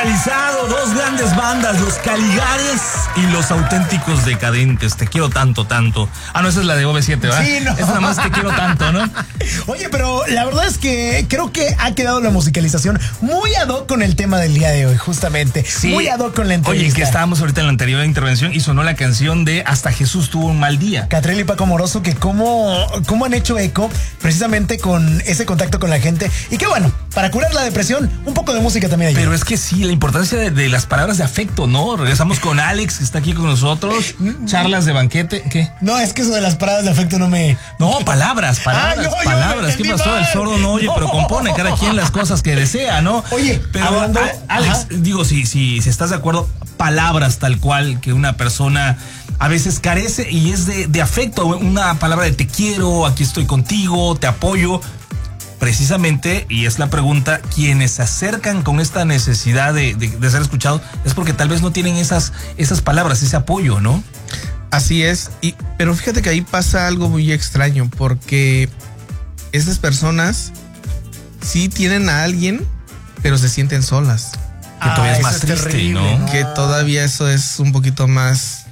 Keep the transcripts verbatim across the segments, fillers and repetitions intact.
musicalizado, dos grandes bandas, los Caligares y los Auténticos Decadentes. Te quiero tanto, tanto. Ah, no, esa es la de O V siete, ¿verdad? Sí, no. Esa nada más Te quiero tanto, ¿no? Oye, pero la verdad es que creo que ha quedado la musicalización muy ad hoc con el tema del día de hoy, justamente. Sí. Muy ad hoc con la entrevista. Oye, que estábamos ahorita en la anterior intervención y sonó la canción de Hasta Jesús tuvo un mal día. Catriel y Paco Moroso, que cómo, cómo han hecho eco precisamente con ese contacto con la gente. Y que bueno, para curar la depresión, un poco de música también ayuda. Pero es que sí, la importancia de, de las palabras de afecto, ¿no? Regresamos con Alex, que está aquí con nosotros. Charlas de banquete, ¿qué? No, es que eso de las palabras de afecto no me... No, palabras, palabras, ah, yo, palabras. Yo ¿Qué pasó? Mal. El sordo no oye, no. pero compone cada quien las cosas que desea, ¿no? Oye, pero hablando... a, Alex, ajá. digo, si, si, si estás de acuerdo, palabras tal cual que una persona a veces carece y es de, de afecto, una palabra de te quiero, aquí estoy contigo, te apoyo. Precisamente, y es la pregunta, quienes se acercan con esta necesidad de, de, de ser escuchados es porque tal vez no tienen esas, esas palabras, ese apoyo, ¿no? Así es, y, pero fíjate que ahí pasa algo muy extraño, porque esas personas sí tienen a alguien, pero se sienten solas. Que ah, todavía es más es triste, terrible, ¿no? ¿no? Que todavía eso es un poquito más,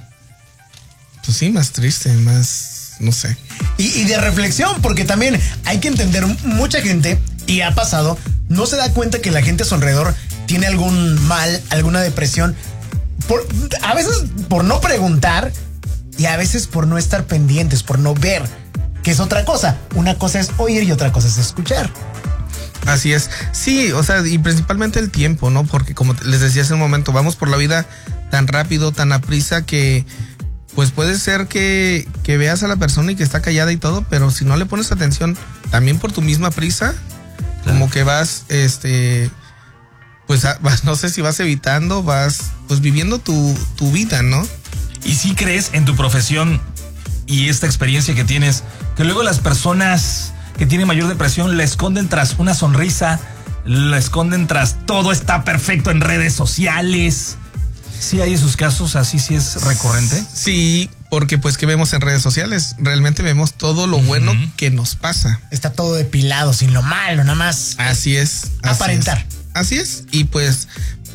pues sí, más triste, más, no sé. Y, y de reflexión, porque también hay que entender, mucha gente, y ha pasado, no se da cuenta que la gente a su alrededor tiene algún mal, alguna depresión, por, a veces por no preguntar y a veces por no estar pendientes, por no ver, que es otra cosa. Una cosa es oír y otra cosa es escuchar. Así es. Sí, o sea, y principalmente el tiempo, ¿no? Porque como les decía hace un momento, vamos por la vida tan rápido, tan aprisa que pues puede ser que, que veas a la persona y que está callada y todo, pero si no le pones atención también por tu misma prisa, claro. como que vas, este, pues vas, no sé si vas evitando, vas pues viviendo tu, tu vida, ¿no? ¿Y si crees en tu profesión y esta experiencia que tienes, que luego las personas que tienen mayor depresión la esconden tras una sonrisa, la esconden tras todo está perfecto en redes sociales? ¿Sí hay esos casos? ¿Así sí es recurrente? Sí, porque pues ¿qué vemos en redes sociales? Realmente vemos todo lo uh-huh. bueno que nos pasa. Está todo depilado, sin lo malo, nada más. Así es. Aparentar. Así es. Así es. Y pues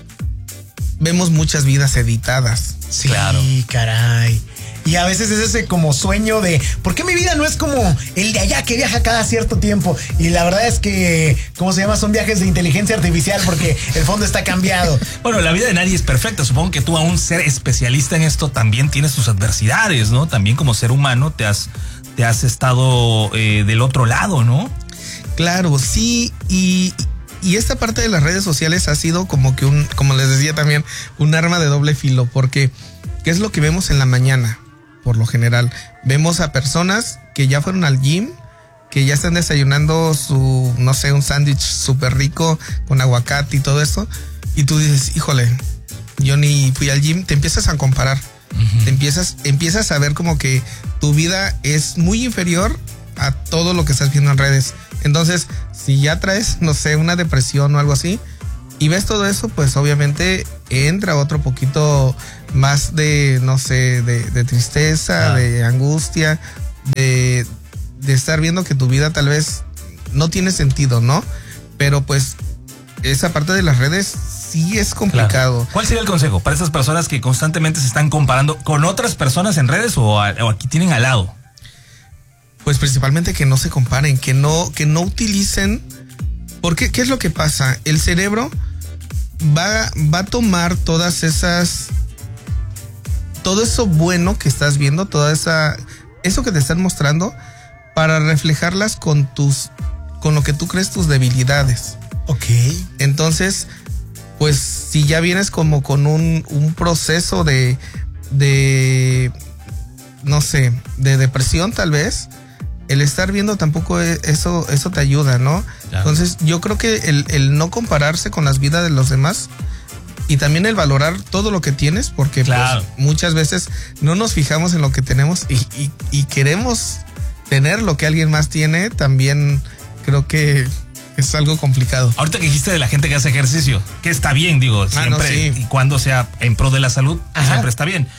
vemos muchas vidas editadas. Sí, claro. Caray. Y a veces es ese como sueño de ¿por qué mi vida no es como el de allá que viaja cada cierto tiempo? Y la verdad es que, ¿cómo se llama? Son viajes de inteligencia artificial porque el fondo está cambiado. Bueno, la vida de nadie es perfecta. Supongo que tú, aún ser especialista en esto, también tienes tus adversidades, ¿no? También como ser humano te has, te has estado eh, del otro lado, ¿no? Claro, sí. Y, y esta parte de las redes sociales ha sido como que un, como les decía también, un arma de doble filo. Porque, ¿qué es lo que vemos en la mañana? Por lo general, vemos a personas que ya fueron al gym, que ya están desayunando su, no sé, un sándwich súper rico con aguacate y todo esto. Y tú dices, híjole, yo ni fui al gym. Te empiezas a comparar. Uh-huh. Te empiezas, empiezas a ver como que tu vida es muy inferior a todo lo que estás viendo en redes. Entonces, si ya traes, no sé, una depresión o algo así, y ves todo eso, pues obviamente entra otro poquito más de, no sé, de, de tristeza, ah. de angustia, de, de estar viendo que tu vida tal vez no tiene sentido, ¿no? Pero pues esa parte de las redes sí es complicado. Claro. ¿Cuál sería el consejo para esas personas que constantemente se están comparando con otras personas en redes o, a, o aquí tienen al lado? Pues principalmente que no se comparen, que no, que no utilicen. Porque, ¿qué es lo que pasa? El cerebro va, va a tomar todas esas, todo eso bueno que estás viendo, toda esa, eso que te están mostrando, para reflejarlas con tus, con lo que tú crees tus debilidades. Ok. Entonces, pues, si ya vienes como con un, un proceso de, de, no sé, de depresión tal vez, el estar viendo tampoco eso, eso te ayuda, ¿no? Claro. Entonces yo creo que el, el no compararse con las vidas de los demás y también el valorar todo lo que tienes, porque claro. pues, muchas veces no nos fijamos en lo que tenemos y, y, y queremos tener lo que alguien más tiene, también creo que es algo complicado. Ahorita que dijiste de la gente que hace ejercicio, que está bien, digo, siempre ah, no, sí. y cuando sea en pro de la salud, Ajá. siempre está bien.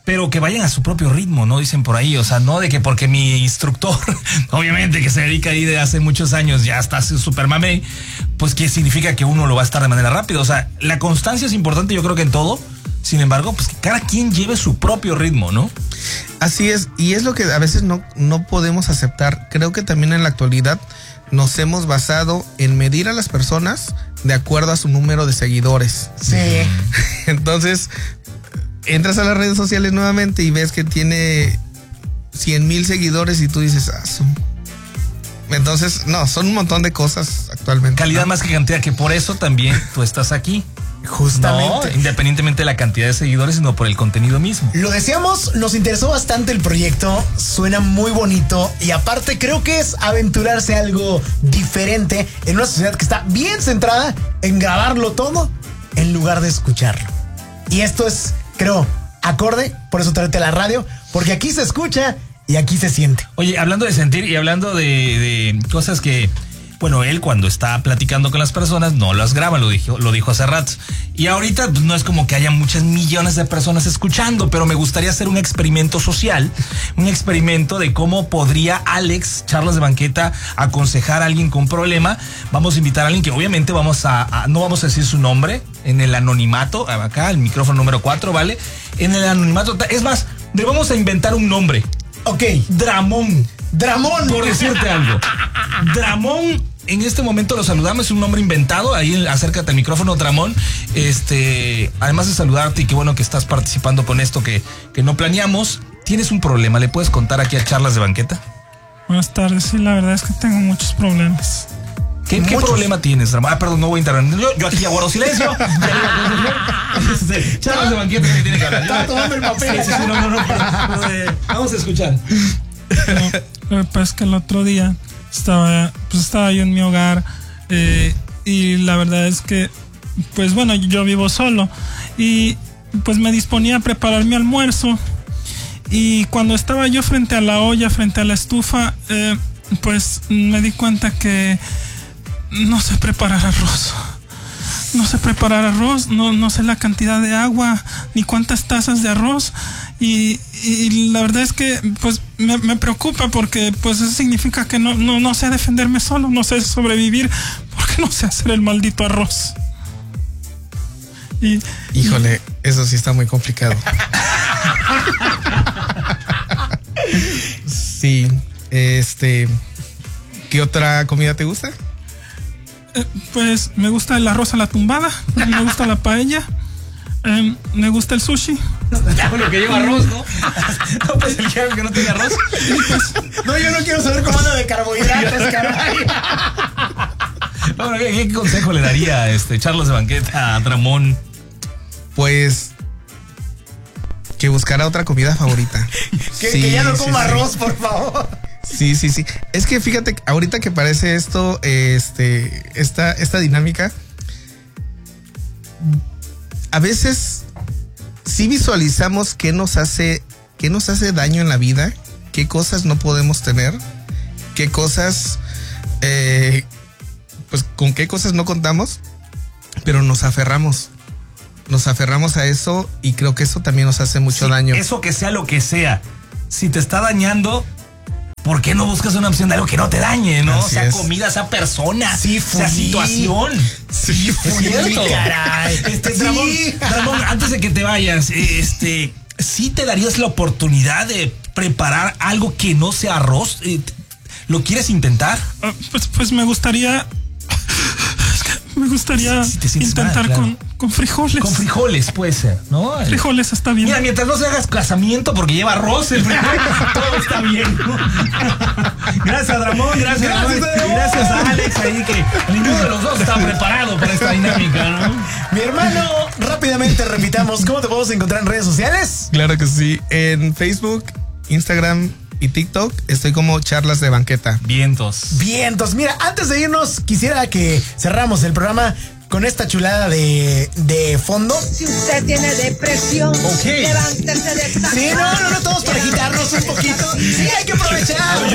pero que vayan a su propio ritmo, ¿no? Dicen por ahí, o sea, no de que porque mi instructor, obviamente que se dedica ahí de hace muchos años, ya está super mamey, pues que significa que uno lo va a estar de manera rápida. O sea, la constancia es importante, yo creo que en todo. Sin embargo, pues que cada quien lleve su propio ritmo, ¿no? Así es, y es lo que a veces no, no podemos aceptar. Creo que también en la actualidad nos hemos basado en medir a las personas de acuerdo a su número de seguidores. Sí. Entonces, entras a las redes sociales nuevamente y ves que tiene cien mil seguidores y tú dices, ah, son... Entonces, no, son un montón de cosas actualmente. Calidad ¿no? más que cantidad, que por eso también tú estás aquí. Justamente. No, independientemente de la cantidad de seguidores, sino por el contenido mismo. Lo decíamos, nos interesó bastante el proyecto, suena muy bonito y aparte creo que es aventurarse a algo diferente en una sociedad que está bien centrada en grabarlo todo en lugar de escucharlo. Y esto es, creo, acorde, por eso tráete a la radio, porque aquí se escucha y aquí se siente. Oye, hablando de sentir y hablando de, de cosas que... Bueno, él cuando está platicando con las personas no las graba, lo dijo, lo dijo hace rato. Y ahorita pues, no es como que haya muchas millones de personas escuchando, pero me gustaría hacer un experimento social, un experimento de cómo podría Alex, charlas de banqueta, aconsejar a alguien con problema. Vamos a invitar a alguien que obviamente vamos a, a no vamos a decir su nombre, en el anonimato, acá, el micrófono número cuatro, ¿vale? En el anonimato, es más, le vamos a inventar un nombre. Ok. Dramón. Dramón. Por decirte algo. Dramón. En este momento lo saludamos, es un nombre inventado. Ahí acércate al micrófono, Dramón. Este, además de saludarte y qué bueno que estás participando con esto que, que no planeamos. ¿Tienes un problema? ¿Le puedes contar aquí a Charlas de Banqueta? Buenas tardes, sí, la verdad es que tengo muchos problemas. ¿Qué, ¿qué problema tienes, Dramón? Ah, perdón, no voy a intervenir. Yo, yo aquí ya guardo silencio. este, Charlas de Banqueta que tiene que hablar. Estaba tomando el papel. Sí, sí, sí, no, no, no, pero, pero, eh, vamos a escuchar. No, lo que pasa es que el otro día estaba, pues estaba yo en mi hogar eh, y la verdad es que, pues bueno, yo vivo solo y pues me disponía a preparar mi almuerzo y cuando estaba yo frente a la olla, frente a la estufa, eh, pues me di cuenta que no sé preparar arroz. No sé preparar arroz, no, no sé la cantidad de agua, ni cuántas tazas de arroz. Y, y la verdad es que pues me, me preocupa porque pues eso significa que no, no, no sé defenderme solo, no sé sobrevivir porque no sé hacer el maldito arroz. Y, Híjole, y... eso sí está muy complicado. Sí, este, ¿qué otra comida te gusta? Eh, pues me gusta el arroz a la tumbada, me gusta la paella, eh, me gusta el sushi. Bueno, que lleva arroz, ¿no? No, pues el que no tiene arroz. No, yo no quiero saber cómo anda de carbohidratos, caray. Bueno, ¿qué, ¿qué consejo le daría este Charlas de Banqueta a Dramón? Pues que buscara otra comida favorita. que, sí, que ya no coma sí, arroz, sí. por favor. Sí, sí, sí. Es que fíjate, ahorita que parece esto, este, esta, esta dinámica, a veces sí visualizamos qué nos hace, qué nos hace daño en la vida, qué cosas no podemos tener, qué cosas, eh, pues con qué cosas no contamos, pero nos aferramos. Nos aferramos a eso y creo que eso también nos hace mucho sí, daño. Eso que sea lo que sea. Si te está dañando, ¿por qué no buscas una opción de algo que no te dañe, no? Así sea es. comida, sea persona, sí, sea fui. situación. Sí, es fui, cierto. caray. Este, Sí. Dramón, Dramón, antes de que te vayas, este, ¿sí te darías la oportunidad de preparar algo que no sea arroz? ¿Lo quieres intentar? Uh, pues, pues me gustaría... Me gustaría si, si intentar mal, claro. con, con frijoles. Con frijoles puede ser, ¿no? Frijoles está bien. Mira, mientras no se hagas casamiento porque lleva arroz el frijol, todo está bien, ¿no? Gracias, Dramón, gracias, Gracias, Dramón. Gracias a Alex ahí que ninguno de los dos está preparado para esta dinámica, ¿no? Mi hermano, rápidamente repitamos, ¿cómo te podemos encontrar en redes sociales? Claro que sí. En Facebook, Instagram y TikTok estoy como Charlas de Banqueta. Vientos. Vientos. Mira, antes de irnos, quisiera que cerramos el programa con esta chulada de, de fondo. Si usted tiene depresión, Ok. levántese de esta Sí, no, no, no, todos para agitarnos un poquito. Sí, hay que aprovechar.